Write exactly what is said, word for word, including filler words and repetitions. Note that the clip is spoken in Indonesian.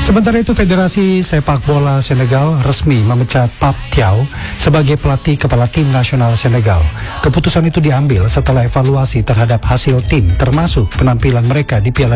Sementara itu, Federasi Sepak Bola Senegal resmi memecat Pape Thiaw sebagai pelatih kepala tim nasional Senegal. Keputusan itu diambil setelah evaluasi terhadap hasil tim, termasuk penampilan mereka di Piala